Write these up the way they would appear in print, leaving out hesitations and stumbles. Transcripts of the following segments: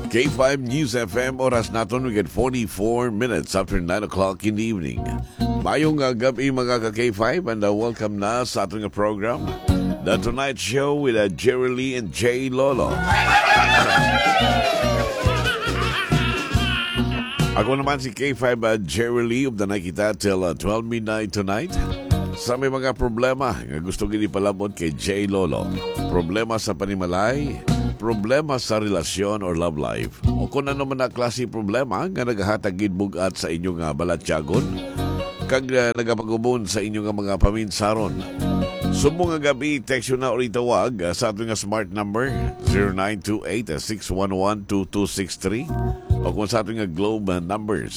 K5 News FM, oras natin we get 44 minutes after 9 o'clock in the evening. Mayong gabi mga ka-K5 and welcome na sa ating program, The Tonight Show with Jerry Lee and Jay Lolo. Ako naman si K5 Jerry Lee of the Nakita till 12 midnight tonight. Sa may mga problema nga gusto gini palabot kay Jay Lolo, problema sa panimalay, problema sa relasyon or love life, o kung ano man na klase problema nga naghatag bugat sa inyong balatyagon kag nagapagubon sa inyong mga paminsaron. Sumbong nga gabi, text na ulit tawag sa ating smart number 0928-611-2263 o kung sa ating globe number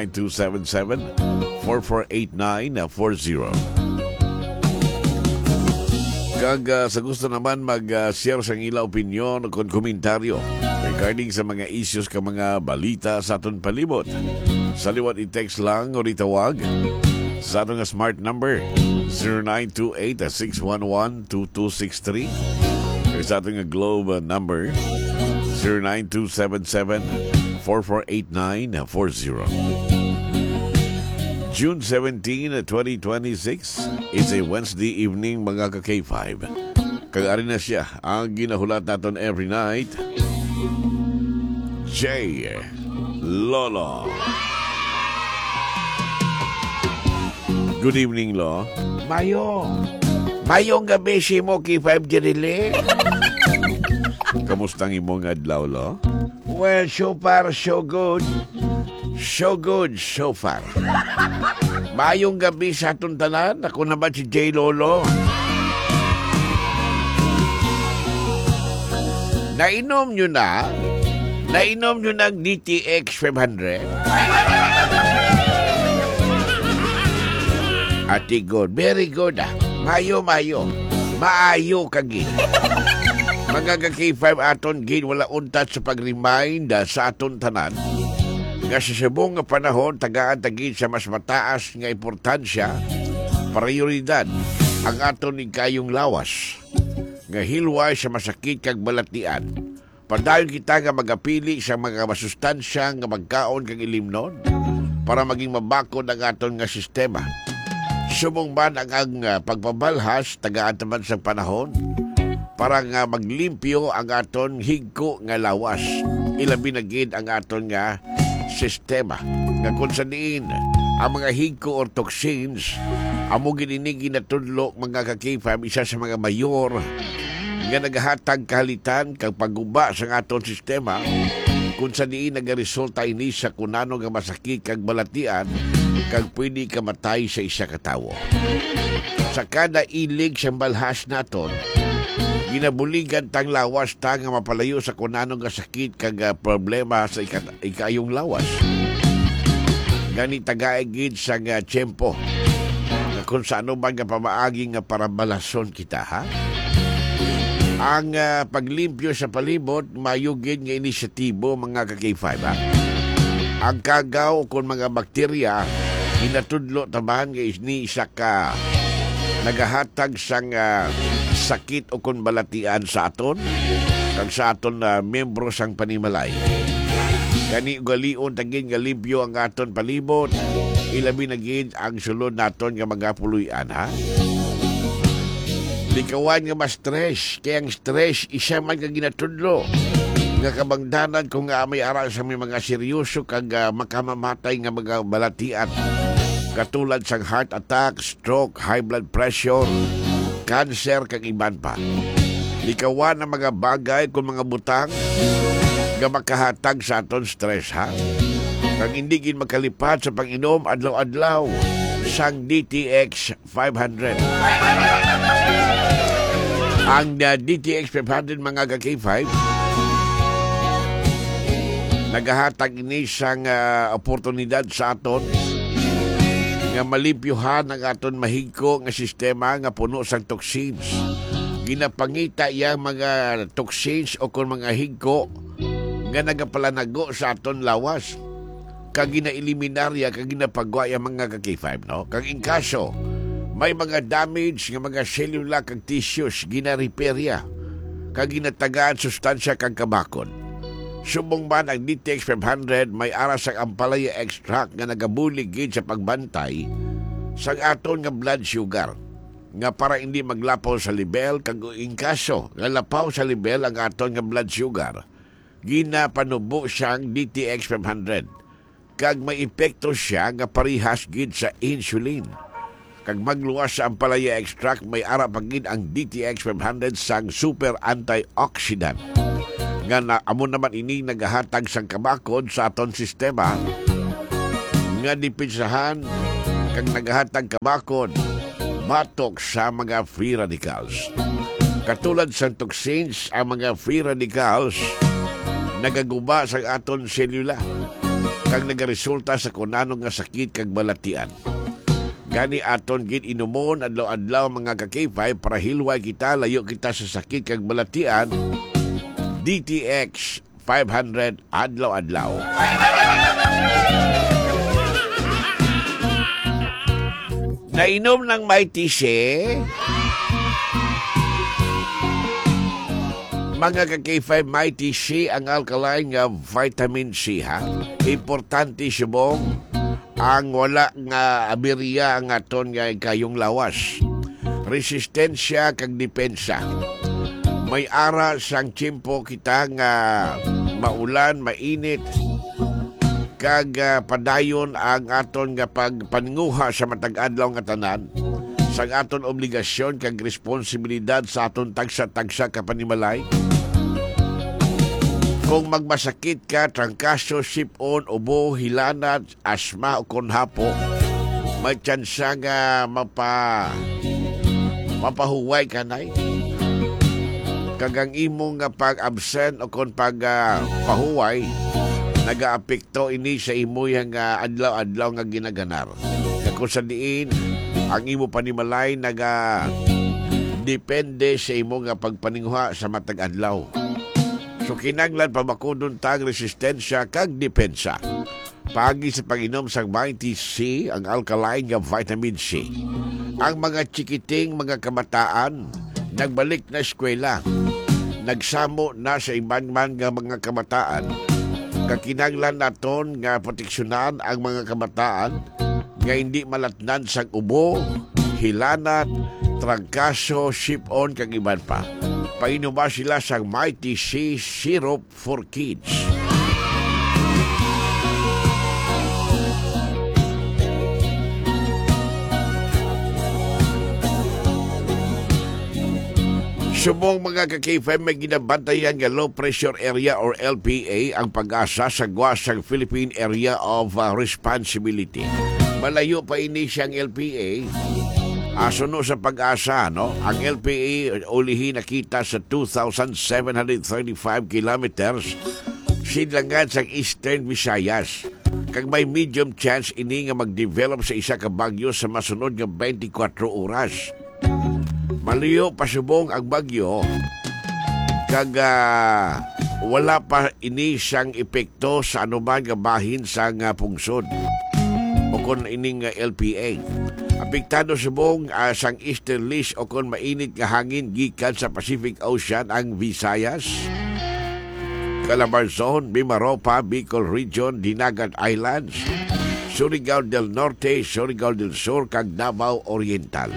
09277-448940. Kag sa gusto naman mag-share sa ilang opinion o komentaryo regarding sa mga issues ka mga balita sa aton palibot, sa liwat i-text lang o itawag sa atong smart number 0928-611-2263 o sa ating globe number 09277-448940. June 17, 2026 is a Wednesday evening mga ka-K5. Kag-ari na siya ang ginahulat natin every night, Jay Lolo. Good evening, Lo. Mayong gabi si mo K5 Jerry. Kamustang imong adlaw, Lo? Well, so far so good. So good so far. Mayong gabi sa atong tanan. Ako naman si Jay Lolo. Nainom nyo na? Nainom nyo ng DTX 500? Ati good. Very good Mayo. Maayo kagin. Mga ka-K5 aton gin wala untat sa pag-remind sa aton tanan. Nga sa subong nga panahon, tagaan tagin sa mas mataas nga importansya, prioridad, ang aton ni kayong lawas. Nga hilway sa masakit kag balatian. Padayon kita nga magapili sa mga masustansya nga magkaon kag ilimnon para maging mabakod ang aton nga sistema. Subong man ang pagpabalhas, tagaan taman sa panahon, para nga maglimpyo ang aton higko nga lawas. Ilabi na gid ang aton nga sistema nga kung sa diin ang mga higko or toxins amo gininigi na tudlo mga ka-K5 isa sa mga mayor nga naghatag kahalitan kag pagguba sa aton sistema kung sa diin nagaresulta ini sa kunano nga masakit kag balatian kag pwede ka matay sa isa ka tawo. Sa kada ilig sa balhas naton, ginabuligan tang lawas ta nga mapalayo sa kunano nga sakit kag problema sa ikayong lawas. Gani tagaigid sa nga tiyempo nga kung sa ano man nga pamaagi nga para balason kita, ha? Ang paglimpyo sa palibot, mayugid nga inisyatibo mga ka-K5, ha? Ang kagaw kung mga bakterya, inatudlo taban nga ni isa ka nagahatag sang sakit o kung balatian sa aton kag sa aton membro sang panimalay. Kani ugalion tagin nga limpyo ang aton palibot, ilabi na gid ang sulod naton nga mga puluyan, ha? Likawan nga ma-stress, kaya ang stress isa man ka ginatudlo nga kabangdanan kung may ara sa may mga seryoso kag makamamatay nga mga balatian katulad sang heart attack, stroke, high blood pressure, cancer kag iban pa. Likawan ang mga bagay kung mga butang nga makahatag sa aton stress, ha? Kag hindi gid makalipat sa pag-inom adlaw-adlaw sang DTX 500. Ang DTX 500 mga ka-K5 nagahatag ini sang oportunidad sa aton nga malimpyuhan ang aton mahigko nga sistema nga puno sang toxins. Ginapangita yang mga toxins o kung mga higko nga nagapalanago sa aton lawas. Kag ginaeliminarya, kag ginapagwa yung mga ka-K5, no? Kag in kaso, may mga damage nga mga cellular kag tissues gina-repairya. Kag ginatagaan sustansya kag kabakon. Subong man ang DTX 500 may aras ang ampalaya extract nga nagabulig gid sa pagbantay sa aton nga blood sugar nga para hindi maglapaw sa level kag in kaso nga lapaw sa level ang aton nga blood sugar ginapanubo siyang DTX 500 kag may epekto siya nga parihas gid sa insulin kag magluwas sa ampalaya extract may ara pagid ang DTX 500 sang super antioxidant nga amo naman ini nagahatag sang kabakod sa aton sistema nga dipinsahan kag nagahatag kabakod batok sa mga free radicals. Katulad sa toxins, ang mga free radicals nagaguba sa aton selula kag nagaresulta sa kunano nga sakit kag balatian. Gani aton gid inumon adlaw-adlaw mga ka-K5 para hilway kita, layo kita sa sakit kag balatian. DTX 500 adlaw-adlaw. Nainom ng Mighty Shea. Mga ka-K5 Mighty Shea ang alkaline nga vitamin C ha. Importante subong ang wala nga aberya ang aton nga kayong lawas. Resistensya kag depensa. May ara sang tiyempo kita nga maulan, mainit, kag padayon ang aton nga pagpaninguha sa matag adlaw nga tanan sang aton obligasyon kag responsibilidad sa aton tagsa-tagsa ka panimalay. Kung magmasakit ka, trangkaso, sipon, ubo, hilanat, asma o konhapo, may tsansa nga mapahuway ka na kagang imong nga pag-absent o kung pag-pahuway, nag-aapekto ini sa imo yang adlaw-adlaw nga ginaganar. Kung sa diin, ang imo panimalay depende sa imo nga pagpaninguha sa matag adlaw. So kinanglan pamakudon tag resistensya kag depensa. Pagi sa pag-inom sa Mighty C, ang alkaline nga vitamin C. Ang mga chikiting mga kabataan nagbalik na eskwela. Nagsamo na sa iban man nga mga kabataan. Kakinanglan naton nga proteksyonan ang mga kabataan nga hindi malatnan sa ubo, hilanat, trangkaso, sipon kag iban pa. Painuba sila sa Mighty C Syrup for Kids. Subong mga ka-K5 may ginabantayan nga low pressure area or LPA ang pag-asa sa Guasang Philippine Area of Responsibility. Malayo pa ini siyang LPA. Suno sa pag-asa, no? Ang LPA ulihin nakita sa 2,735 kilometers sidlangan sa Eastern Visayas. Kag may medium chance ini nga mag-develop sa isa ka bagyo sa masunod nga 24 oras. Maliyo pasubong ang bagyo kag wala pa ini siyang epekto sa anuman nga bahin sa pungsod o kon ining LPA. Apektado subong sang easterlies o kon mainit nga hangin gikan sa Pacific Ocean ang Visayas, Calabarzon, Mimaropa, Bicol Region, Dinagat Islands, Surigao del Norte, Surigao del Sur kag Davao Oriental.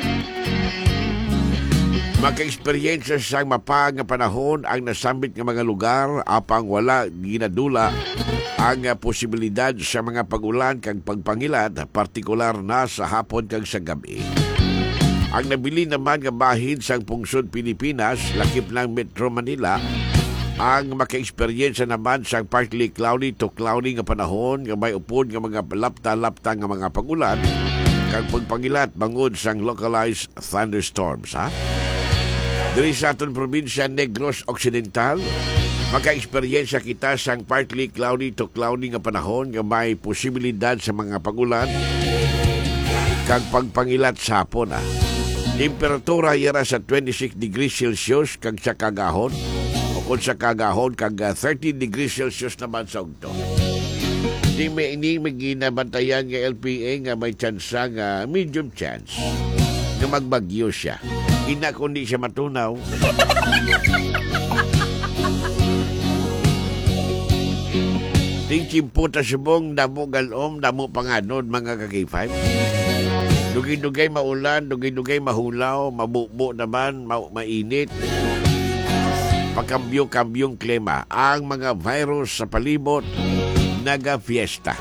Maka-eksperyensya sang mapang nga panahon ang nasambit nga mga lugar apang wala ginadula ang posibilidad sa mga pagulan kag pagpangilat, partikular na sa hapon kag sa gabi. Ang nabili naman nga bahin sang pungsod Pilipinas, lakip ng Metro Manila, ang maka-eksperyensya naman sang partly cloudy to cloudy nga panahon nga may upod nga mga lapta-lapta nga mga pagulan kag pagpangilat bangod sang localized thunderstorms, ha? Diri sa aton probinsya Negros Occidental, maka-eksperyensya kita sang partly cloudy to cloudy nga panahon nga may posibilidad sa mga pagulan kag pagpangilat sapon. Temperatura yara sa 26 degrees Celsius kag sa kagahon o kung sa kagahon kag 30 degrees Celsius naman sa ugto. Di may ginabantayan nga LPA nga may chance nga medium chance nga magbagyo siya. Ina kundi siya matunaw. Ding chimpo ta subong, damo galom, damo panganod mga ka-K5. Dugay-dugay maulan, dugay-dugay mahulaw, mabubo naman, mainit. Pakambyo-kambyong klima. Ang mga virus sa palibot, naga-fiesta.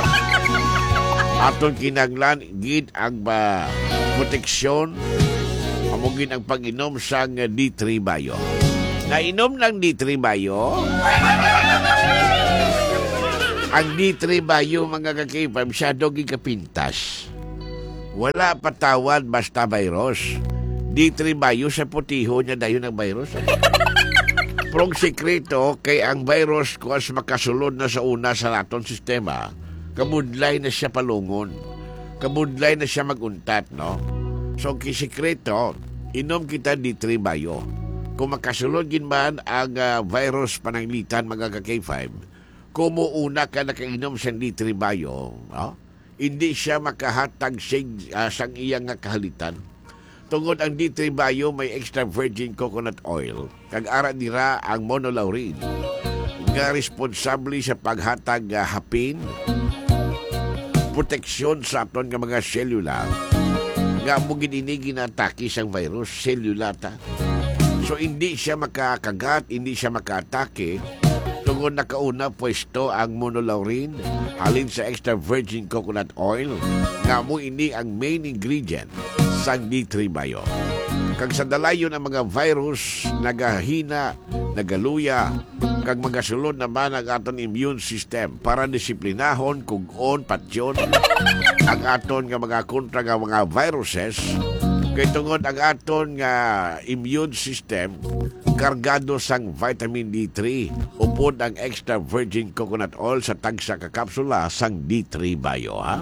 Aton kinaglan, gid ang proteksyon, amugin ang pag-inom sa D3 Bayo. Nainom ng D3 Bayo? Ang D3 Bayo, mga ka-K5, masyado gigapintas. Wala patawad basta virus. D3 Bayo sa putiho niya dayon ng virus. Prong sekreto kay ang virus ko as makasulod na sa una sa naton sistema, kabudlay na siya palungon. Kabudlay na siya maguntat, no? So, kisekreto, inom kita D3 Bayo. Kung makasulod man ang virus pananglitan mga ka-K5, kumuuna ka nakainom sa D3 Bayo, no? Hindi siya makahatag sang iyang kahalitan. Tungod ang D3 Bayo may extra virgin coconut oil, kag-ara nira ang monolaurin, nga responsable sa paghatag hapin, proteksyon sa aton nga mga selula, nga mo gini ginatake sang virus, selulata. So hindi siya makakagat, hindi siya makaatake, tungod nakauna pwesto ang monolaurin, halin sa extra virgin coconut oil, nga mo ini ang main ingredient sang D3 Bayo. Kag sa dalayon ang mga virus nagahina, nagaluya, kag magasulod naman ang aton immune system para disiplinahon, kugon, patyon ang aton nga mga kontra nga mga viruses. Kay tungod ang aton nga immune system kargado sang vitamin D3 upod ang extra virgin coconut oil sa tagsa ka kapsula sang D3 Bayo, ha?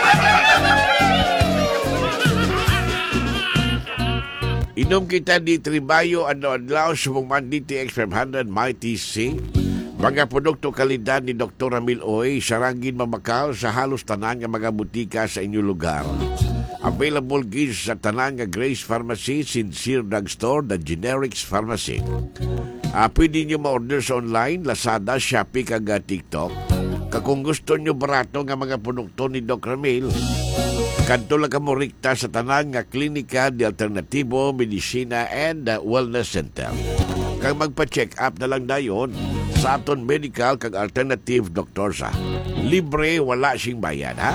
Inom kita D3 Bayo adlaw sumungman DTX 500 Mighty C. Mga produkto kalidad ni Dr. Ramil Oy, sarangin mamakal sa halos tanan nga mga butika sa inyong lugar. Available gid sa tanan nga Grace Pharmacy, Sincere Drugstore, The Generics Pharmacy. Pwede nyo ma-order sa online, Lazada, Shopee, kag TikTok. Kung gusto nyo barato nga mga produkto ni Dr. Ramil, kanto lang ka mo rikta sa tanan nga Klinika de Alternativo, Medicina and Wellness Center. Kag magpa-check up na lang dayon sa aton medical kag alternative doktor sa. Libre, wala sing bayad, ha?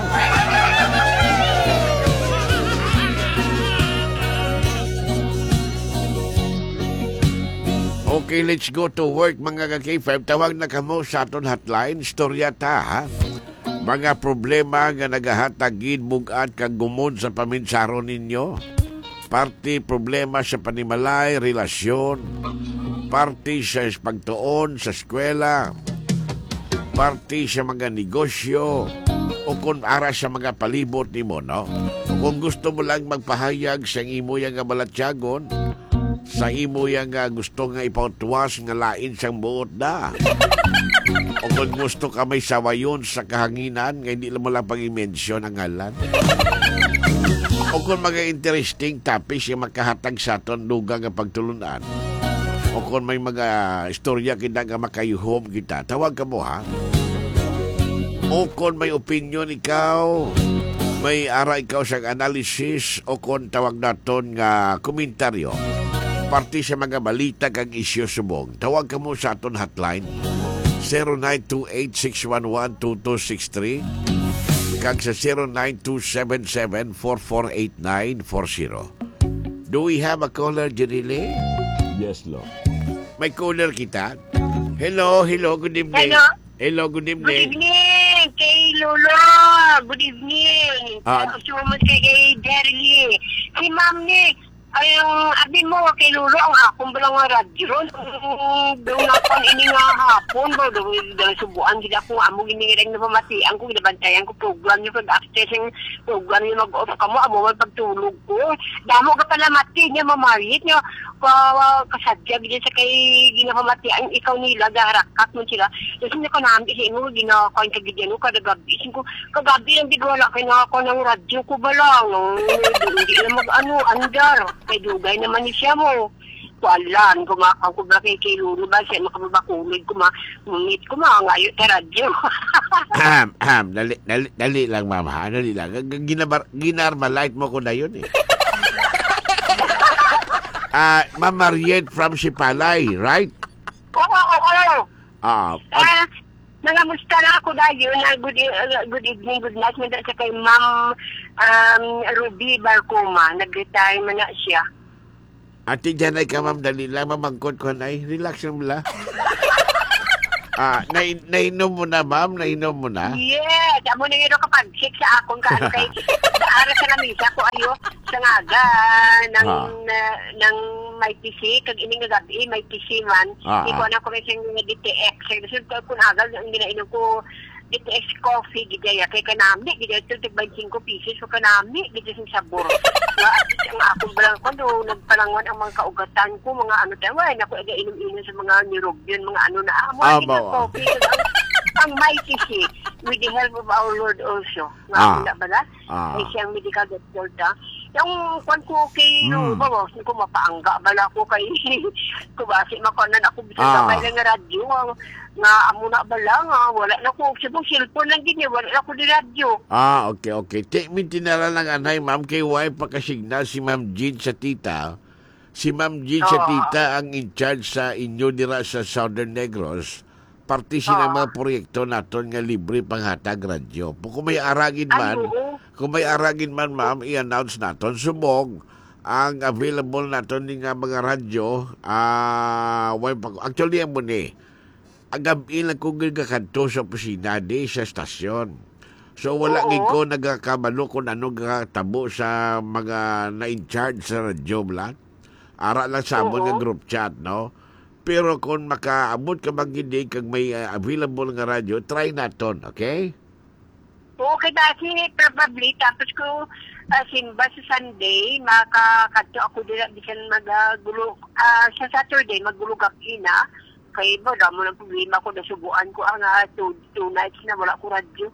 Okay, let's go to work mga ka-K5. Tawag na kamo sa aton hotline. Storya ta, ha? Mga problema nga nagahatagid bugat kag gumod sa paminsaron ninyo. Parte problema sa panimalay, relasyon. Parte sa pagtuon sa eskwela. Parte sa mga negosyo. O kung ara sa mga palibot nimo, no? O kung gusto mo lang magpahayag sa imo yang balatyagon, sa imo yang gusto nga ipautuwas nga lain sang buot na. O kung gusto ka may sawayon sa kahanginan, nga hindi mo lang pag-i-mention ang ngalan. O kung mga interesting topics yung makahatag sa aton dugang nga pagtulunan. O kung may mga istorya kita nga makayuhom kita, tawag ka mo, ha? O kung may opinion ikaw, may ara ikaw sa analysis, o kung tawag naton nga komentaryo, parte sa mga balita kag isyu subong, tawag ka mo sa aton hotline 0928-611-2263 kag sa 09277448-940. Do we have a caller, Jirili? Yes, Lo. May caller kita. Hello, good evening. Hello, good evening. Good evening kay Lolo. Good evening. Sumot kay Jerry. Si Ma'am ni, ay ang abin mo kay Lolo, ang akong balang radyo. Doon akong ini nga hapon. Doon subuan sila kung amo ginireng na pamatian ko. Ginabantayan ko program niyo. After sing program niyo mag-off ka mo, amo man pagtulog ko. Damo ka pala mati niya, mamarit niya. Kasadya din sa kay ginapamatian ikaw nila, gaharakat mo sila. Tapos hindi ko namin kasi mo, ginakain kagidyan ko kadagabi. Kagabi lang digwala kay nga ako ng radyo ko ba lang. Hindi na mag-andar. Kay dugay naman ni siya mo. kualan, kumakang ko ba kay Lulu ba, siya makababakumid, kumamit, kumangayo sa radyo. Dali lang, ma'am, ha? Dali lang. Ginarmalight mo ko na yun, eh. Ma'am Mariette from Sipalay, right? Oo. Ah, Nangamusta na ako dahil na good evening, good night. Manda siya kay Ma'am Ruby Barcoma. Nag-retire man na siya. ate Janay ka, ma'am, dali lang, mamangkot ko na, relax mo la. Nainom mo na, ma'am? Nainom mo na? Yes! Amo na yun kapag check sa akong kaano kay Daara sa lamisa ko ayo sa ngaga ng may PC. Kag ining gabi, may PC man. Di ko na ko may siyang DTX. Kasi ko agal, ang ginainom ko DTX coffee, gidaya kay kanami. Gidaya ito, 25 pieces ko kanami. Gidaya sa sabor. Ang akong balang ko, no, nagpalangon ang mga kaugatan ko, mga ano tayo, ay, naku, inom-inom sa mga nirogyan, mga ano na, coffee. Ang may PC, with the help of our Lord also. Nga bala? Ay siyang medical doctor ta. Yung kwan ko kay Ruba, ko mapaangga bala ko kay kubasi makonan ako bisag gamay lang nga radyo nga amo na bala nga wala na ko sa cellphone lang gini wala na ko di radyo. Okay. Take me tinara lang anay, ma'am, kay why pakasignal si Ma'am Jean sa tita. Si Ma'am Jean sa tita ang in charge sa inyo dira sa Southern Negros. Parte sila mga proyekto naton nga libre panghatag radyo. Kung may aragin man, ma'am, i-announce naton subong ang available naton ni nga mga radyo. Actually, mo ni ang gabi lang kung gagkanto sa opisina di sa stasyon. So, wala ko nagkakamalo kung ano tabo sa mga na-in-charge sa radyo blan. Ara lang sa amon nga group chat, no? Pero kung makaabot ka magindi kag may available nga radyo, try naton, okay? Okay, dahil probably tapos ko simba sa Sunday, makakadto ako dira bisan maggulo sa Saturday maggulugak ina kay ba damo ng problema ko nasubuan ko ang 2 nights na wala ko radyo.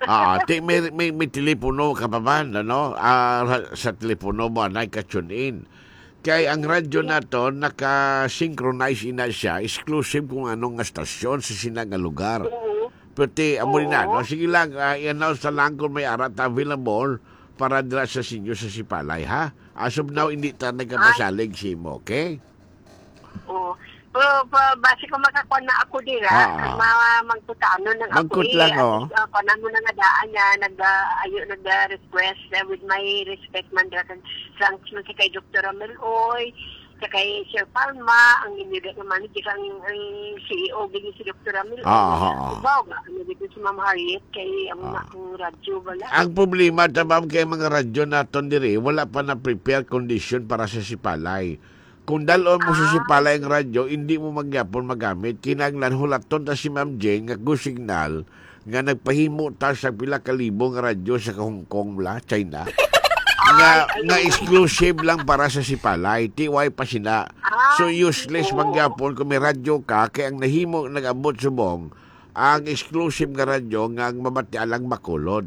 may telepono ka pa man, ano? Sa telepono mo anay ka tune in. Kay ang radyo nato naka-synchronize ina siya, exclusive kung anong nga stasyon sa sinang nga lugar. Pati amo na, no? Sige lang, i-announce na lang kung may arat available para dira sa sinyo sa Sipalay, ha? As of now, hindi ta nagkapasalig si mo, okay? Oo. Basi ko makakuha na ako dira, magputano ng ako. Magput lang, Panan mo na nga daan niya, nag-request with my respect man dira kan thanks man si kay Dr. Ameloy, sa kay Sir Palma, ang inigat naman ni ang CEO din si Dr. Ameloy. Wow, ano dito si Ma'am Harriet kay ang radyo bala. Ang problema tabam kay mga radyo naton diri, wala pa na prepare condition para sa Sipalay. Kung dalon mo sa Sipalay ang radyo, hindi mo magyapon magamit. Kinanglan hulaton ta si Ma'am Jane nga go signal nga nagpahimo ta sa pila ka libong radyo sa Hong Kong la, China. nga exclusive lang para sa Sipalay. TY pa sila. So useless magyapon kung may radyo ka kay ang nahimo nag-abot subong ang exclusive nga radyo nga ang mabatialang makulod.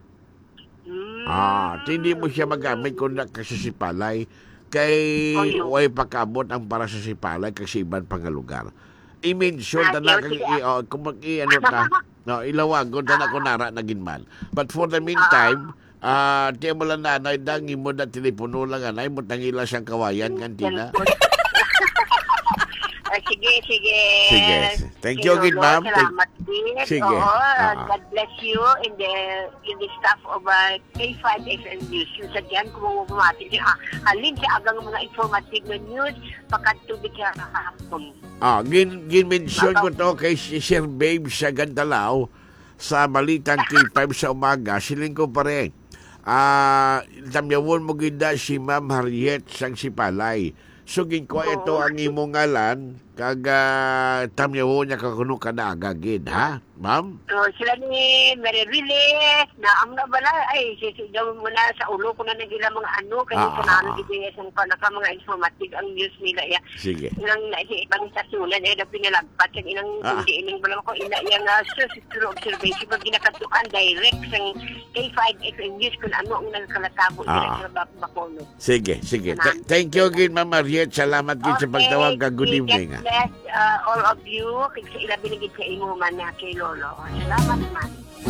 Hindi mo siya magamit kung ka sa Sipalay. Kay way pakabot ang para sa Sipalay kasi iban pang lugar. I-mention na kung mag-i-ano ta, ilawagon na ko nara na ginman. But for the meantime, tiya mo lang nanay, dangi mo na telepono lang anay, mo tangila siyang kawayan kantina. Sige. Thank you again, ma'am. Salamat din. Sige. God bless you in the staff of K5 FM News. Yung sadyan, kung bumati siya, halin sa agang mga informative na news, pakatubig siya kahapon. Gin-mention ko to kay Sir Babe sa Gandalao sa Balitang K5 sa umaga. Siling ko pa rin. Tamyawon mo ganda si Ma'am Harriet sang Sipalay. Sugin ko ito ang imong ngalan Kag tamyawo niya kakuno ka na agagid, ha? Ma'am? So, sila ni Mary Riles, naam na bala, ay, sisigaw mo na sa ulo ko na nagila mga ano, kaya Ah, sa namin gitingasan pa naka mga informative ang news nila, ya. Sige. Inang ibang sasulan, na pinalagpat, kaya inang hindi ining balang ko, ina yung through observation, pag ginakatuan, direct sang K5X news kung ano ang nagkalatabo nila sa Bacolod. Sige. Thank you again, Ma'am Mariette. Salamat din sa pagtawag. Good evening. God bless all of you. Kaya sa ila binigit sa imo man na kay Lolo. Salamat man.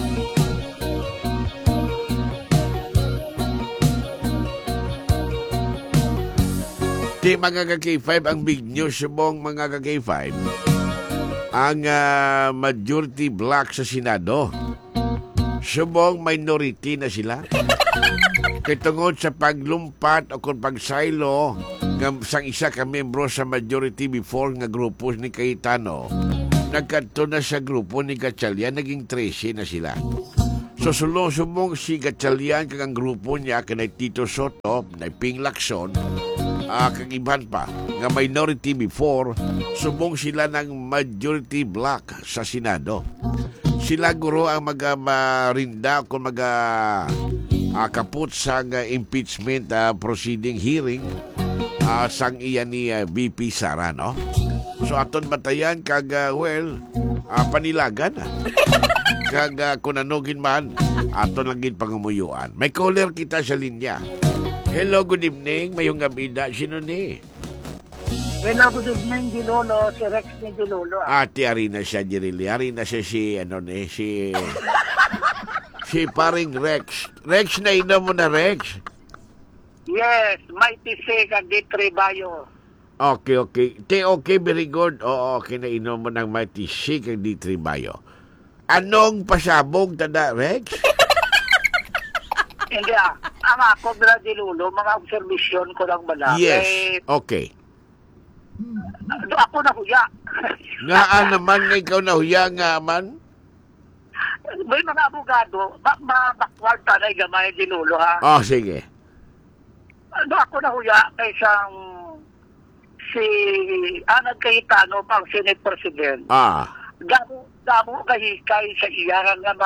Di mga ka-K5, ang big news subong mga ka-K5, ang majority black sa Senado. Subong minority na sila. Kaya tungod sa paglumpat o kung pagsaylo ng sang isa ka membro sa majority before nga grupo ni Cayetano, nagkanto na sa grupo ni Gatchalian, naging 13 na sila. So subong si Gatchalian kag ang grupo niya kanay Tito Soto, na Ping Lacson, kag iban pa nga minority before, subong sila ng majority black sa Senado. Sila guro ang marinda kung kaput sa impeachment proceeding hearing sang iyan ni VP Sara, no? So aton batayan kag panilagan kag kung anogin man aton lang gid pangumuyuan. May caller kita sa linya. Hello, good evening. Mayong gabida, sino ni? Hello, good evening, Dilolo. Si Rex ni Dilolo. Ati, ari na siya, Jirili. Ari na siya si paring Rex. Rex, nainom mo na, Rex? Yes, Mighty Sig at Ditri Bayo. Okay. Okay, very good. Oo, okay, nainom mo ng Mighty Sig at Ditri Bayo. Anong pasabog tada, Rex? Hindi ang ako bila Dilolo, mga observation ko lang bala. Yes, okay. Ako na huya. Nga naman nga ikaw na huya nga man? May mga abogado, backward tanay gamay Dilolo, ha? Oh, sige. Ako na huya kaysang si Anad Cayetano pang Senate President. Damo kahikay sa iyaran nga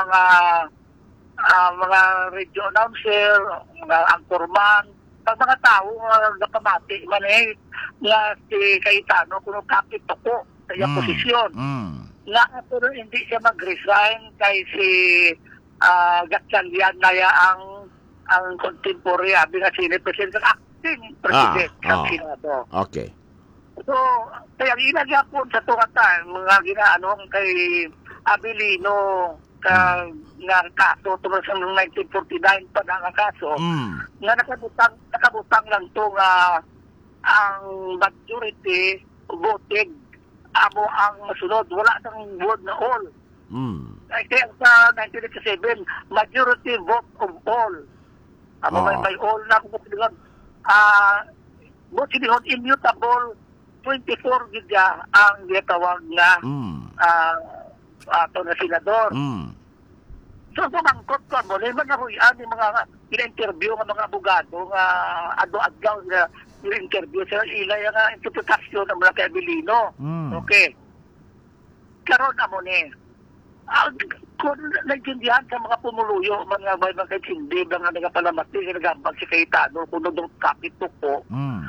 mga radio announcer, mga anchorman, pag mga tao napamati man nga si Cayetano kung kapit ako sa iyang posisyon. Nga pero hindi siya mag-resign kay si Gatchalian na ang contemporary abi nga Senate President, acting President ng Senado. Okay. So, kaya ilagyan po sa tungatan mga ginaanong kay Abilino nga kaso tungkol sa 1949 pa na kaso nga nakabutang lang to nga ang majority voted amo ang masunod, wala nang word na all. Kaya sa 1987 majority vote of all amo may all na kung pinag vote sinihon immutable 24 gidya ang gitawag na ato na senador. So, pumangkot ko mo, naman na huyan yung mga ina-interview ng mga abogado nga ado-adlaw na ina-interview sa ilay nga interpretasyon ng mga kabilino. Okay. Karon na mo ni. Kung nagsindihan sa mga pumuluyo, mga kaitsindi, mga nagapalamati, nagambag si Cayetano, kung nung kapito ko,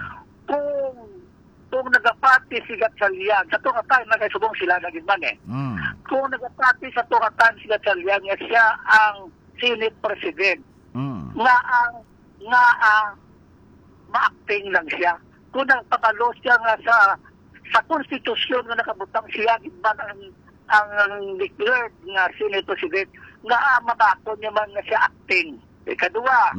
kung nagapati si Gatchalian, sa tungatan, nagkaisubong sila naging man kung nagapati sa tungatan si Gatchalian, siya ang Senate President, nga ang ma-acting lang siya. Kung nagpapalo siya nga sa konstitusyon nga nakabutang siya, gitman ang declared nga Senate President, nga mabakon niya man nga siya acting. Ikadua,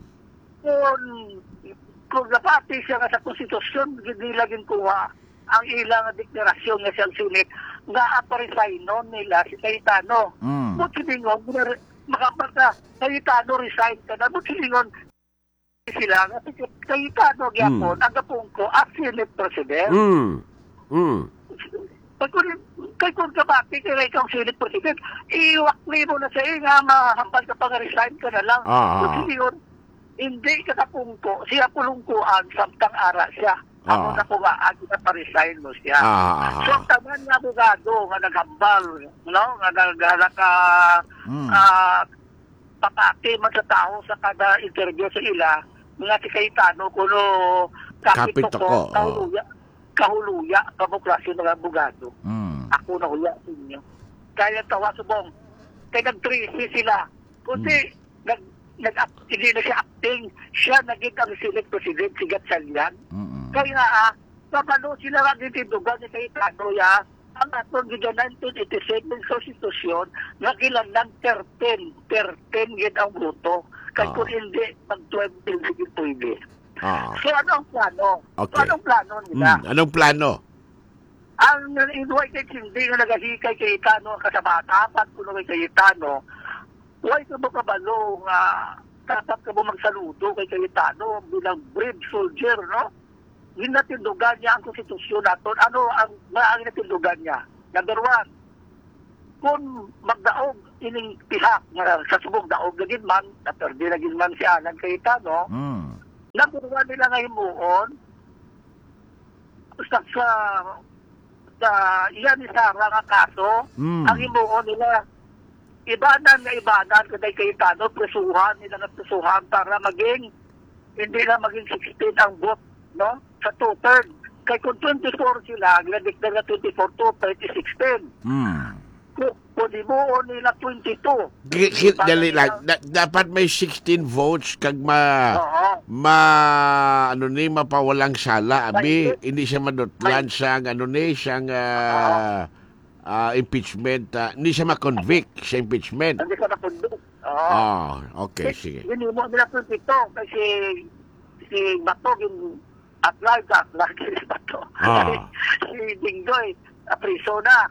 kung napati siya nga sa konstitusyon, hindi laging kuha ang ilang deklarasyon nga siyang Senate nga aparisainon nila si Cayetano. Bukilingon, makapata, Cayetano resign ka na. Bukilingon sila nga si Cayetano gyapon ang gapong ko as Senate President. Kay kung kabati kay ikaw Senate President, iwakli mo na sa nga mahambal ka pang resign ka na lang. Bukilingon, hindi katapungko, siya pulungkuan samtang ara siya. Ako na po nga, agi na pa-resign mo siya. So, taman nga abogado nga naghambal, no? Nga naghalaka papati man sa tao sa kada interview sa ila, mga si Cayetano, kuno kapit ko, kahuluya, kamuklasyon ng abogado. Ako na huya sa inyo. Kaya tawa subong, kaya nag-3C sila. Kasi, hindi na siya acting, siya naging ang Senate President, si Gatchalian. Kaya papalo sila nga ditindugan ni Cayetano ya, ang atong gida 1987 konstitusyon nga kilanlan 13 gid ang boto. Kaya kung hindi, mag-12 hindi pwede. So ano ang plano? Okay. So anong plano nila? Anong plano? Ang invited hindi nga nagahikay kay Cayetano ang kasama-tapat kuno kay Cayetano, why ka mo kabalo nga dapat ka mo magsaludo kay Cayetano bilang brave soldier, no? Ginatindugan niya ang konstitusyon natin. Ano ang natindugan niya? Number 1, kung magdaog ining pihak nga sa subong daog na ginman, naperdi na ginman si Alan Cayetano, nakuha nila nga himuon sa iyan ni Sara nga kaso, ang himuon nila ibanan kay Cayetano, presuhan nila na presuhan para maging hindi na maging 16 ang vote, no? Sa 2/3. Kaya kung 24 sila, ginadikta na 24, 2/3 is 16. Kung ibuon nila 22. Dali lang. Dapat may 16 votes kag mapawalang sala. Abi, hindi siya madutlan siyang impeachment. Hindi siya ma-convict sa impeachment. Hindi siya ma-convict. Okay, sige. Hindi mo nila 22 kasi si Bato apply si Bato. Si Dingdoy, apriso na.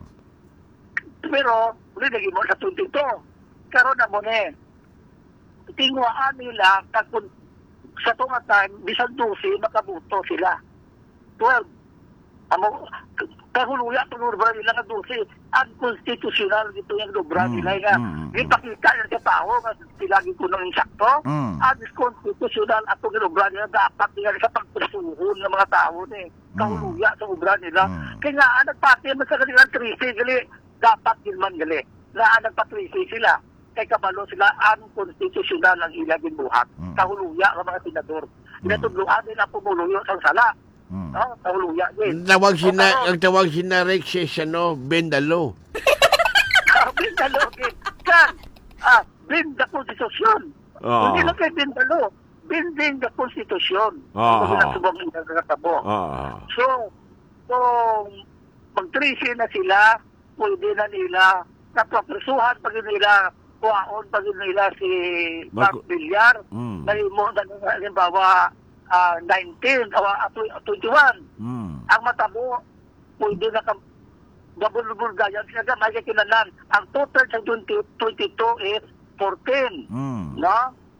Pero, ulit lagi mo sa 22. Karoon na mo na tingwaan nila sa tunga time, bisan 12, makabuto sila. 12. Kahuluya, tunurba nila nga 12. Unconstitutional dito yung lubra nila nga. Ipakita yan sa tao, silagi ko nang insakto. Unconstitutional at itong lubra nila, dapat nila sa pagpresuhon ng mga tao ni. Kahuluya sa lubra nila. Kaya nga, nagpati man sa kanilang 3C, gali, dapat gilman gali. Na nagpatrisi sila. Kay kabalo sila, unconstitutional ang ilagin buhat. Kahuluya ng mga senador. Pinatudluan nila pumuluyo sa sala. Kahuluya din. Ang tawag sina Rex Bendalo. Bendalo din. Kan, bend the Constitution. Hindi lang kay Bendalo. Bending the Constitution. Ito sinasubang nila sa katabo. So, kung mag-3C na sila, pwede na nila, napapresuhan pag nila, kuwaon pag nila si Mark Villar, may mo na halimbawa 19 o 21. Ang matabo, pwede na gabulbul gayan sila may kakinalan. Ang total sa 2022 is 14. No?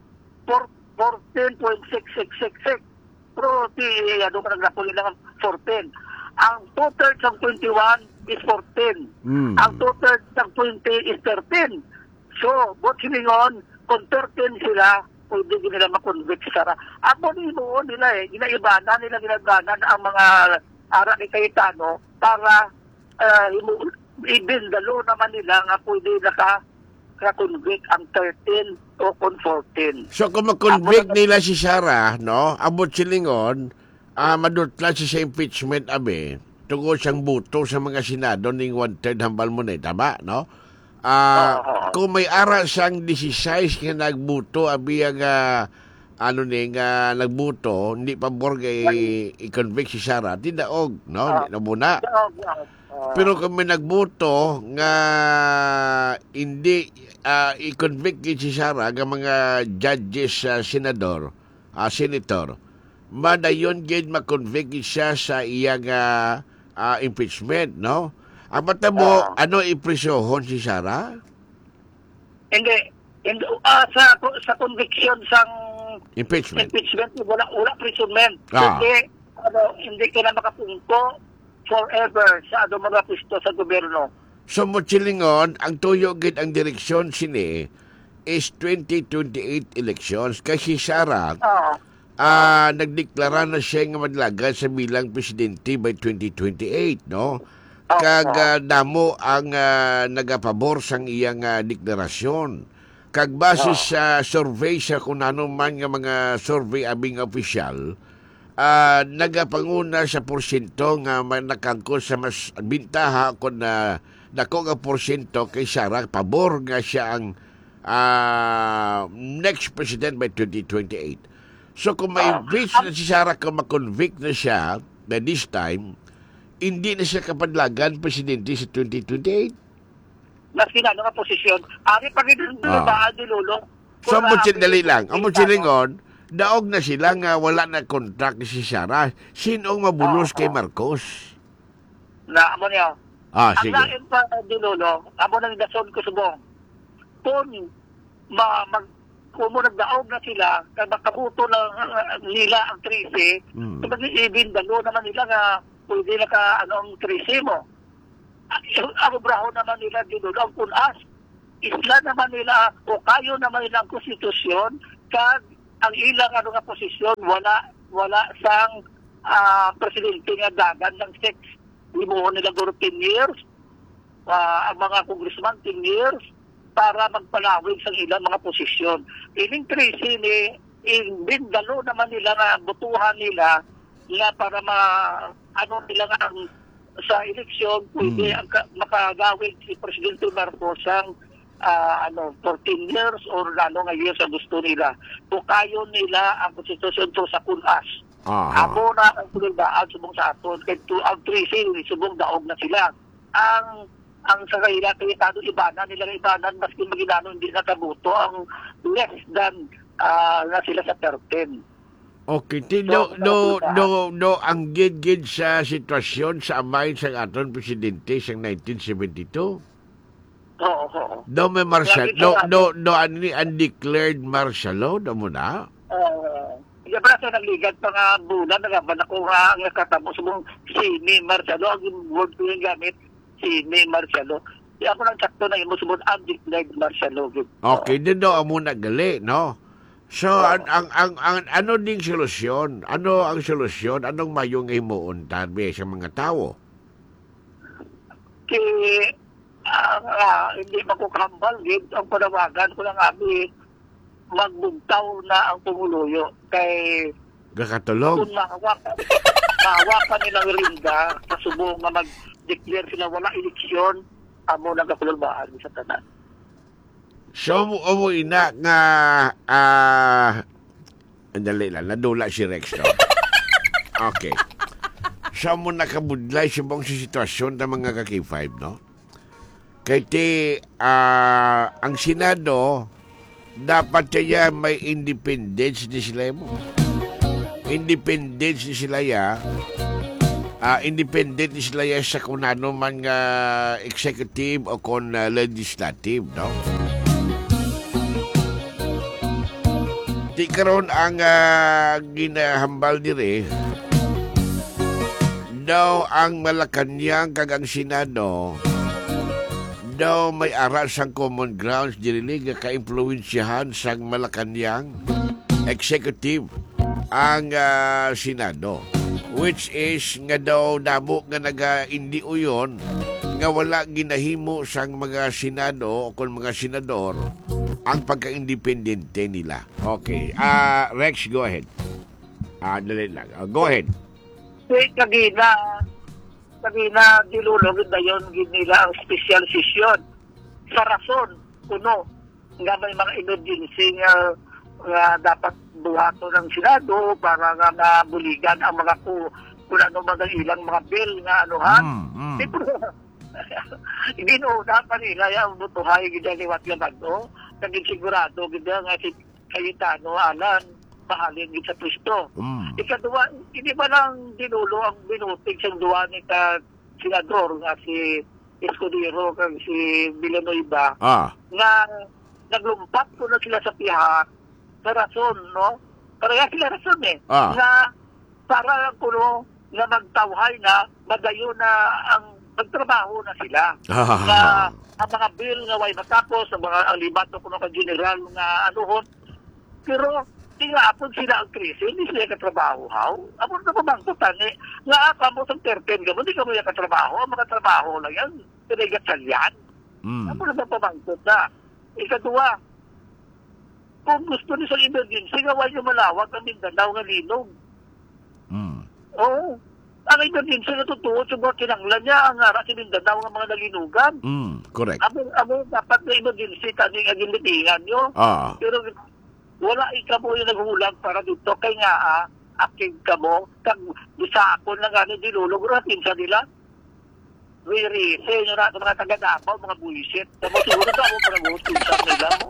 14.6666. Pero ano ka naglapo nila 14. Ang total sa 21 is 14. Ang total sa 20 is 13. So, what siningon, kung 13 sila, pwede nila makonvict sa Sara. Ako mo nila ginaibanan ang mga ara ni Cayetano para ibindalo naman nila nga pwede naka-convict ang 13 o kung 14. So, kung mag-convict nila si Sara, no, abot silingon, madutla siya sa impeachment, tungkol siyang buto sa mga senado ning 1/3 hambal mo na, tama, no? Kung may ara siyang 16 nga nagbuto, nagbuto, hindi pa borgay i-convict si Sara, tindaog, no? Nabuna. Pero kung may nagbuto nga hindi i-convict si Sara ng mga judges sa senator, madayon gid ma-convict siya sa iyang impeachment, no? Ang mata mo, ano ipresohon si Sara? Hindi sa conviction sang impeachment wala imprisonment. Hindi ka na makapunto forever sa mga pisto sa gobyerno. So Mochilingon, ang tuyo gid ang direksyon sini is 2028 elections kasi Sara nagdeklara na siya nga madlaga sa bilang presidente by 2028, no? Kag damo ang nagapabor sang iyang deklarasyon. Kag base sa survey sa kung ano man nga mga survey abing opisyal, nagapanguna sa porsyento nga nakangko sa mas bintaha kung dako nga porsyento kay Sara, pabor nga siya ang next president by 2028. So kung may impeach na si Sara, kung makonvict na siya na this time, hindi na siya kapadlagan presidente sa 2028. Mas kinano nga posisyon. Ari pa rin nabaan ni Lolo. So, dali lang. Ang silingon, daog na sila nga wala na contract si Sara. Sinong mabulos kay Marcos? Na, amo niya. Sige. Ang lain pa ni Lolo, amo nang dason ko subong. Kung kung nagdaog na sila, kaya makabuto lang nila ang 13, mag-iibin, dalo naman nila nga pwede na ka ang 13 mo. Ang obraho naman nila dito, ang kunas. Isla naman nila, o kayo naman nila ang konstitusyon, kag ang ilang nga posisyon, wala sang presidente nga dagan ng 6. Limuhon nila guro 10 years, ang mga congressman 10 years, para magpalawig sa ilang mga posisyon. Ining 13 ni dalo naman nila nga butuhan nila na para nila nga sa eleksyon pwede makagawin si Presidente Marcos ang 14 years or lalo nga years ang gusto nila. Kung kayo nila ang konstitusyon to sa kunas. Amo na ang kulibaan subong sa aton. Kaya ang 13 subong daog na sila. Ang sa kanila, kaya tado ibanan maski maginano hindi nakabuto ang less than na sila sa 13. Okay, no, ang gid sa sitwasyon sa amay sa aton presidente sa 1972. Oo. No may martial, ani undeclared martial law mo na. Iya pa sa nagligad pa nga bulan nagaban ako nga ang nakatamo subong sini martial law ang word ko yung gamit sini martial law. Di ako nang sakto na imo subong undeclared martial law. Okay, din daw amo nagali, no? So, ang ano ding solusyon? Ano ang solusyon? Anong mayong imuon tabi sa mga tao? Hindi makukambal, ang panawagan ko lang abi, magbugtaw na ang pumuluyo. Kay Gakatulog? Kung mahawakan nilang rinda, kasubong nga mag-declare sila wala eleksyon, amo na kapulubaan sa tanan. So, umuwi na nga, andali lang, nadula si Rex, no? Okay. So, mo nakabudlay sa mong sitwasyon ng mga K5, no? Kaya ang Senado, dapat kaya may independence ni sila mo. Independence ni sila ya, independent ni sila ya sa kung ano man nga executive o kung legislative, no? Di karon ang ginahambal dire daw ang Malacanang kag ang Senado daw may aral sang common grounds diri nga ka-impluwensyahan sang Malacanang executive ang Senado, which is nga daw damo nga naga-indi uyon nga wala ginahimo sang mga Senado o kung mga senador ang pagka-independente nila. Okay. Rex, go ahead. Dali lang. Go ahead. Kagina, dilulog na yun nila ang special session. Sa rason, kuno, nga may mga emergency nga dapat buhato ng Senado para nga nabuligan ang mga kung ano mga ilang mga bill nga anuhan. Ginuuna pa nila yung butuhay gidaliwat nga bago. Naging sigurado gida nga si Cayetano Alan mahalin gid sa pwesto. Ikaduwa, hindi ba lang dinulo ang binutig sa duwa ni senador nga si Escudero kag si Villanueva nga naglumpat ko na sila sa pihak sa rason, no? Para sila rason na para kuno na magtawhay na madayo na ang magtrabaho na sila. Na ang mga bill nga way matapos, ang libato ko ng general nga anuhon. Pero tingapon sila ang krisis, hindi sila katrabaho, haw. Amo na pamangkutan, nga ka mo sa terpen ka mo, hindi ka mo yung katrabaho, ang mga trabaho lang yan, pinagat yan. Amo na pamangkut na. Ikadua, kung gusto niyo sa emergency, gawa niyo malawak ang Mindanao nga linog. Oo. Ang emergency na tutuot sa mga kinanglan niya, ang ara si Mindanao nga mga nalinugan. Correct. Amo dapat na emergency, taning aging litingan nyo. Pero wala ikamo yung naghulag para dito kay nga aking kamo kag bisa ako na gani dilulog ratin sa nila very senyo na mga taga-Davao mga buisit na siguro daw para mo tusan nila mo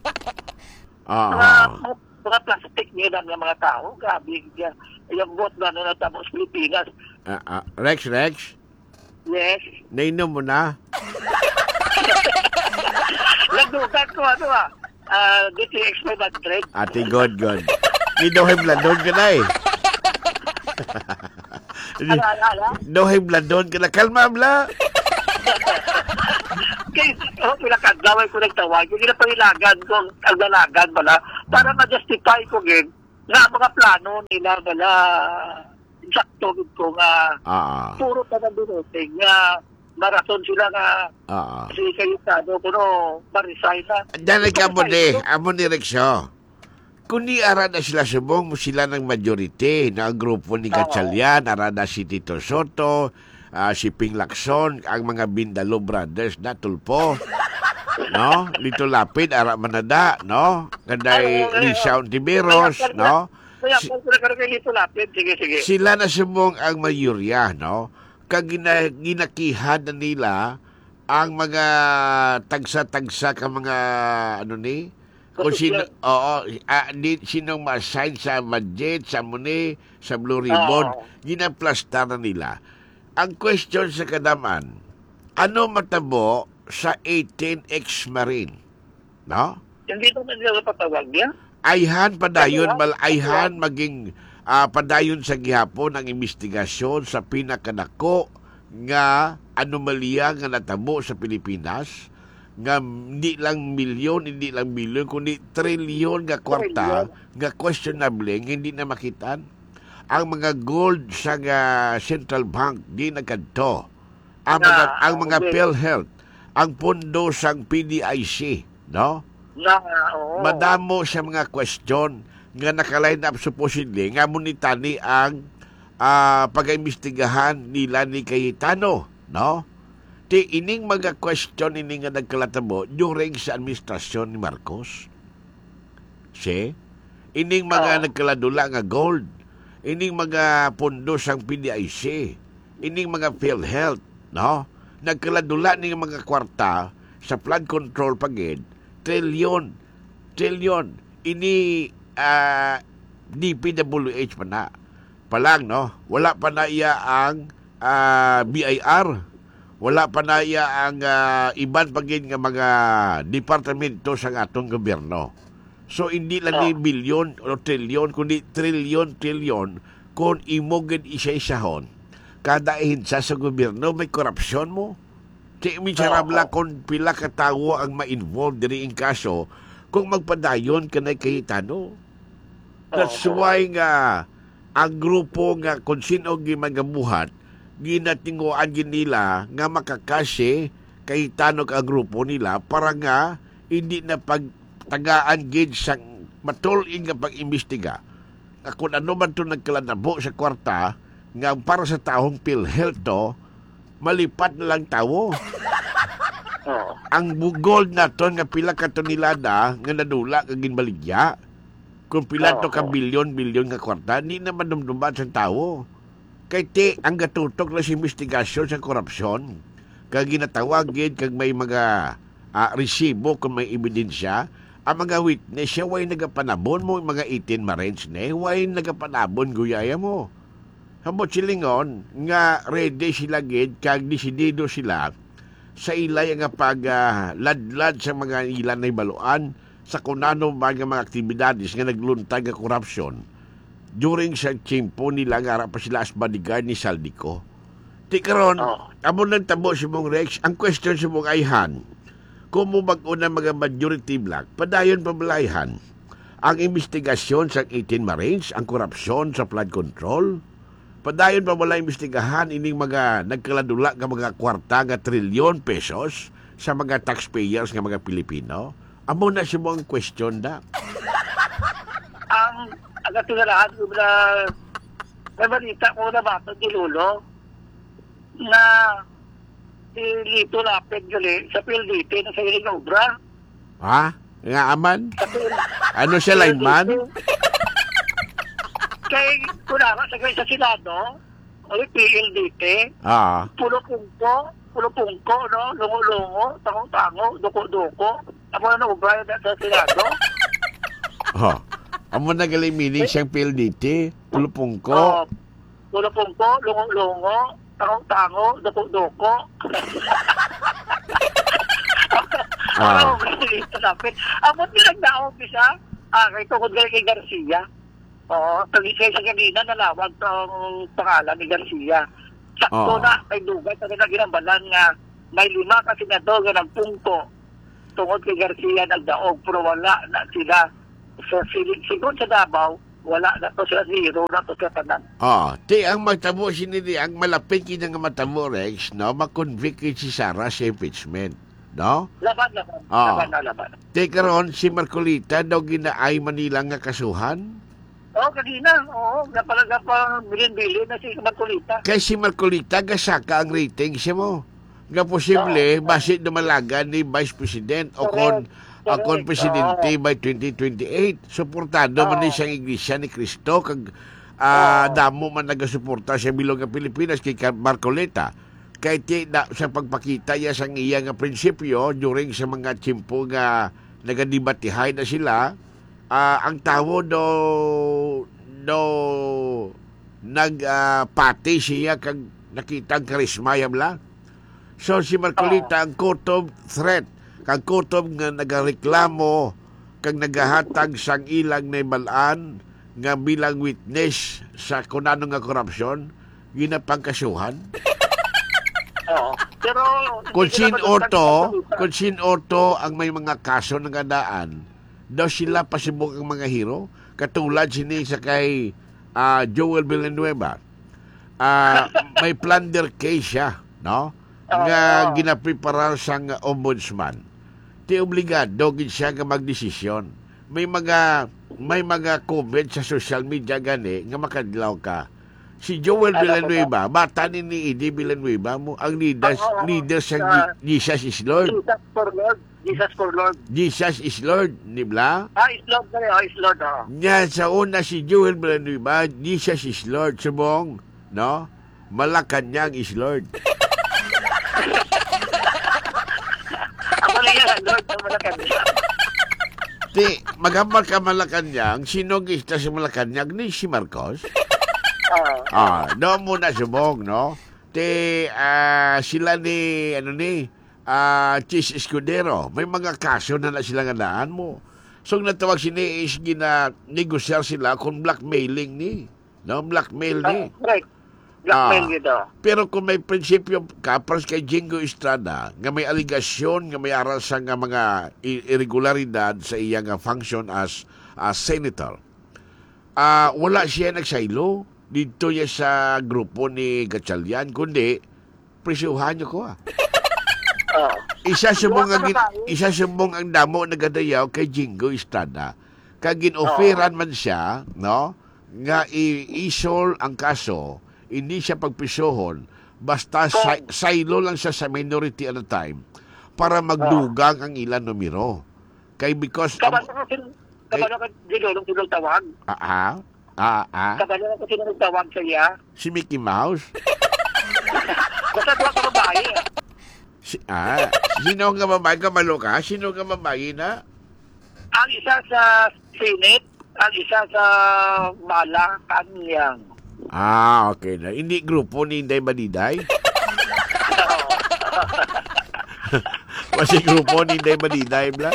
mga plastic nila ng mga tao grabe yan yung bot na natapos Pilipinas. Rex yes nainom mo na nagdugan ko DTX 500. Ate, good. No high blood doon ka na eh. No high blood doon ka na. Kalma, bla. Okay, pinakadlaway ko nagtawag. Yung ginapangilagan ko, ang dalagan bala, para ma-justify ko gin, nga mga plano nila bala, sakto ko nga, puro pa na binuting, nga, maraton sila nga si Cayetano kuno ma-resign na. Dali ka mo ni Rexo. Kung ni ara na sila subong mo sila ng majority na ang grupo ni Gatchalian, ara na si Tito Soto, si Ping Lacson, ang mga Bindalo Brothers na tulpo. No? Lito Lapid, ara manada, no? Kanday Rizal Tiberos, no? Sige. Sila na subong ang mayurya, no? Kag ginakihan na nila ang mga tagsa-tagsa ka mga kung sino sinong ma-assign sa budget, sa muni, sa Blue Ribbon, ginaplastar na nila. Ang question sa kadaman, ano matabo sa 18 ex-marine? No? Hindi ito na nila patawag niya? Ayhan maging padayon sa gihapon ang investigasyon sa pinakanako nga anomalya nga natabo sa Pilipinas nga hindi lang milyon, hindi lang bilyon, kundi trilyon nga kwarta nga questionable nga hindi na makitan. Ang mga gold sa Central Bank di nagkadto. Ang mga PhilHealth, ang pondo sa PDIC, no? Madamo sa mga question nga naka-line up supposedly nga munitani ang pag-imbestigahan nila ni Cayetano, no? Ti ining mga question ini nga nagkalatabo during sa administrasyon ni Marcos. Ining mga nagkaladula nga gold, ining mga pondo sang PDIC, ining mga PhilHealth, no? Nagkaladula ning mga kwarta sa flood control pagid, trilyon. Ini DPWH pa na. Palang, no? Wala pa na iya ang BIR. Wala pa na iya ang iban pagin nga mga departamento sa atong gobyerno. So, hindi lang ni bilyon o trilyon, kundi trilyon kung imogid isa-isahon. Kada ihinsa sa gobyerno, may korupsyon mo. Miserable kung pila katawo ang ma-involve diri in kaso kung magpadayon ka na Cayetano. That's why nga ang grupo nga kung sino gimagabuhat ginatinguan nila nga makakasi Cayetano ka grupo nila para nga hindi na pagtagaan gid sa matulin nga pag-imbestiga. Kung ano man ito nagkalanabo sa kwarta nga para sa taong PhilHealth to, malipat na lang tawo. Ang gold na to nga pila ka tonelada nga nadula kag ginbaligya. Kung pila to ka bilyon nga kwarta, hindi naman dumduman sa tawo. Kay ang gatutok na si investigasyon sa korupsyon, kag ginatawagin kag may mga resibo kung may ebidensya, ang mga witness siya way nagapanabon mo mga 18 Marines ne, way nagapanabon guyaya mo. Hambot silingon nga ready sila gid kag desidido sila sa ilay nga pagladlad sa mga ilan na baluan sa kunano mga aktibidades nga nagluntag nga korupsyon during sa tiyempo nila nga pa sila as bodyguard ni Saldico. Ti karon, amo nang tabo si mong Rex, ang question si mong Ayhan, kung mo mag-una mga majority black, padayon pabalayhan. ang investigasyon sa 18 Marines, ang korupsyon sa flood control. Padayon pa wala imbestigahan ining mga nagkaladula nga mga kwarta nga trilyon pesos sa mga taxpayers nga mga Pilipino. Amo na siya mo ang question da. Ang agatulahan ko na may balita ko na bato ni Lolo na si Lito Lapid gali sa PLDT na sa hiling obra. Ha? Nga aman? Sa Ano siya, lineman? Kay kunara sa Senado, o PLDT, Ah. pulo pungko, no? Lungo-lungo, tango-tango, duko-duko. Amo na obra na sa Senado. Oh. Amo na galing meaning siyang PLDT, pulupong ko. Oh, pulo pungko, lungo-lungo, tango-tango, duko-duko. Ah. Amo nilang na-office, ha? Kay tungkol kay Garcia. Oo, talisay sa kanina nalawag tong pangalan ni Garcia. Sakto Oo. na, may dugay sa ginambalan nga may 5 ka senador nga nagpungko tungkol kay Garcia nagdaog pero wala na sila. So, sigon sa Davao, wala na to sila, zero na to sa tanan. Oh, ti ang matamo sinili ang malapit kina nga matamo Rex, no, makonvict si Sara sa impeachment, no? Laban. Oo. Laban. Ti karon si Marcolita daw ginaay Manila nga kasuhan. Oo, kanina. Oo, napalaga pa bilin-bilin na si Marcolita. Kay si Marcolita gasaka ang rating siya mo. Nga posible base dumalagan ni Vice President o kon presidente by 2028. Suportado man ni siyang iglesia ni Cristo kag damo man nagasuporta sa bilog nga Pilipinas kay Marcolita. Kay ti sa pagpakita ya sang iya nga prinsipyo during sa mga tiyempo nga nagadibatihay na sila. Ang tao nagpati siya kag nakita ang karisma yamla. So si Marcolita ang kutob threat, kag kutob nga nagareklamo kag nagahatag sang ilang na balaan nga bilang witness sa kunano nga korupsyon, ginapangkasuhan. Oo. Pero Kung sin orto ang may mga kaso ng adaan, daw sila pasibok ang mga hero katulad sini sa kay Joel Villanueva. May plunder case siya, no? Nga ginaprepara sang ombudsman. Ti obligado gid siya nga magdesisyon. May mga comment sa social media gani nga makadlaw ka. Si Joel Villanueva, bata ni Eddie Villanueva mo ang leader sa Jesus is Lord. Jesus is Lord, ni Bla? Is Lord na rin. Is Lord, Nya sa una si Joel Villanueva, Jesus is Lord, subong, no? Malacanang is Lord. Ako na yan, Lord, na Malacanang. Ti, magamar ka Malacanang, sino gista sa Malacanang ni si Marcos? Doon muna subong, no? Ti, sila ni, Chis Escudero, may mga kaso na sila nga daan mo. So, natawag sini is gina-negosyar sila kung blackmailing ni. No? Blackmail ni. Right. Blackmail nito. Pero kung may prinsipyo ka, pras kay Jingo Estrada, nga may aligasyon, nga may aral sa nga mga irregularidad sa iyang function as senator, wala siya nagsaylo dito niya sa grupo ni Gatchalian, kundi presyuhan niyo ko Isa sumong ang damo nagadayaw kay Jingo Estrada. Kag ginoferan man siya, no? Nga i-isol ang kaso, hindi siya pagpisohon, basta saylo lang siya sa minority at the time para magdugang ang ilan numero. Kay because Kabalo ko sinulong tawag. Kabalo ko sinulong tawag sa iya. Si Mickey Mouse? Basta tuwa ka babae. Sino nga babae ka maluka? Sino nga babae na? Ang isa sa Senate, ang isa sa Malacanang. Okay na. Hindi grupo ni Inday Badiday? Kasi grupo ni Inday Badiday, bla?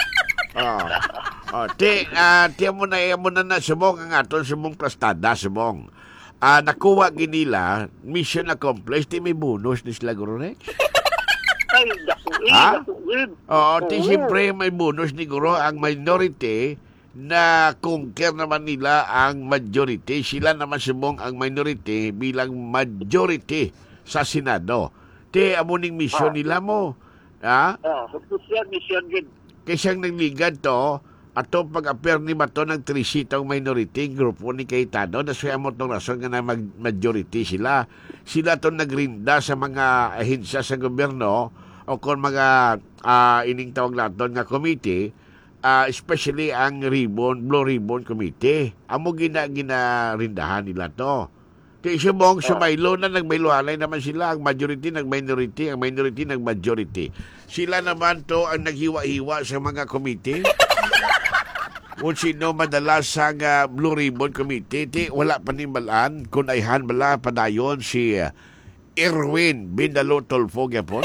Ti mo na subong ang aton subong plastada, subong. Nakuha ginila, mission accomplished, ti may bonus ni sila Guru Rex. Ay, dakuin. Ti siyempre may bonus ni Guru ang minority na conquer naman nila ang majority. Sila naman subong ang minority bilang majority sa Senado. Te, amuning mission nila mo. Ha? Mission gid. Kaysa nagligad to, ato pag-appear ni Mato ng 3 sitong minority grupo ni Cayetano, na suya mo itong rason nga na majority sila. Sila to nagrinda sa mga ahensya sa gobyerno o kung mga ining tawag naton nga committee, especially ang Blue Ribbon Committee. Amo ginarindahan nila to. Kaya subong sumaylo na nagmaylohalay naman sila. Ang majority nag-minority, ang minority nag-majority. Sila naman to ang naghiwa-hiwa sa mga committee. Kung sino madalas sa Blue Ribbon Committee, wala panimalaan kung ayhan bala padayon si Erwin Bindalo Tolfo gyapon.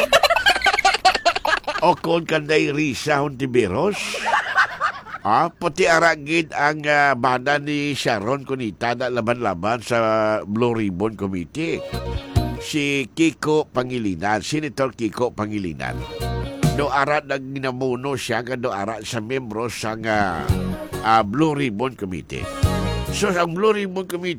O kung kanday Risa Hontiveros. Pati aragid ang banda ni Sharon Cunita na laban-laban sa Blue Ribbon Committee. Si Kiko Pangilinan, Senator Kiko Pangilinan. Do ara naginamuno siya do ara sa membro sa Blue Ribbon Committee. So ang Blue Ribbon Committee